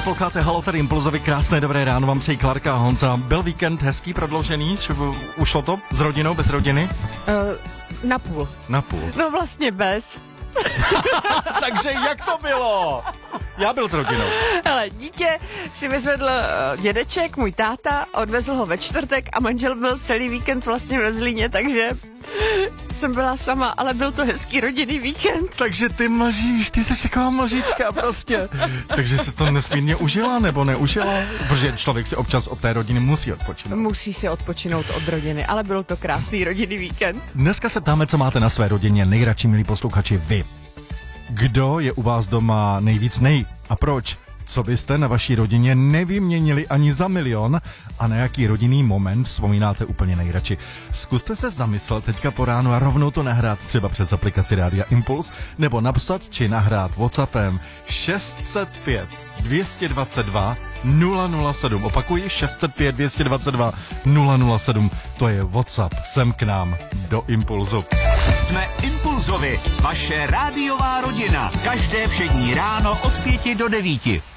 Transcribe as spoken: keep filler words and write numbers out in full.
Posloucháte Halo, tady Impulzovi, krásné dobré ráno, vám přeji Klárka a Honza. Byl víkend hezký, prodloužený, ušlo to s rodinou, bez rodiny? Uh, na půl. Na půl. No vlastně bez. Takže jak to bylo? Já byl s rodinou. Hele, dítě si vyzvedl dědeček, můj táta, odvezl ho ve čtvrtek a manžel byl celý víkend vlastně ve Zlíně, takže jsem byla sama, ale byl to hezký rodinný víkend. Takže ty mlžíš, ty jsi taková mlžička prostě. Takže jsi to nesmírně užila nebo neužila? Protože člověk si občas od té rodiny musí odpočinout. Musí si odpočinout od rodiny, ale byl to krásný rodinný víkend. Dneska se ptáme, co máte na své rodině nejradši, milí posluchači, vy. Kdo je u vás doma nejvíc nej a proč? Co byste na vaší rodině nevyměnili ani za milion a na jaký rodinný moment vzpomínáte úplně nejradši? Zkuste se zamyslet teďka po ránu a rovnou to nahrát třeba přes aplikaci Rádia Impuls nebo napsat či nahrát WhatsAppem šest set pět dvě stě dvacet dva nula nula sedm. Opakuji šest set pět dvě stě dvacet dva nula nula sedm. To je WhatsApp sem k nám do Impulzu. Jsme Impulzovi, vaše rádiová rodina. Každé všední ráno od pěti do devíti.